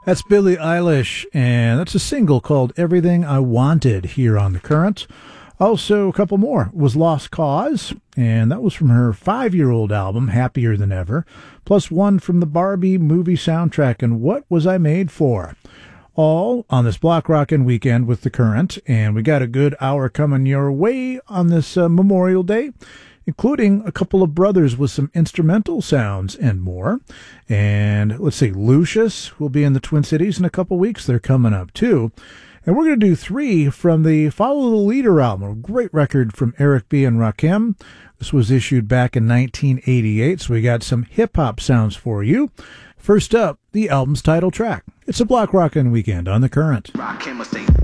That's Billie Eilish, and that's a single called Everything I Wanted here on The Current. Also, a couple more was Lost Cause, and that was from her 5-year-old album, Happier Than Ever, plus one from the Barbie movie soundtrack, and What Was I Made For? All on this Block Rockin' weekend with The Current, and we got a good hour coming your way on this Memorial Day, including a couple of brothers with some instrumental sounds and more. And let's see, Lucius will be in the Twin Cities in a couple weeks. They're coming up too. And we're going to do 3 from the Follow the Leader album, a great record from Eric B. and Rakim. This was issued back in 1988, so we got some hip-hop sounds for you. First up, the album's title track. It's a Block Rockin' weekend on The Current.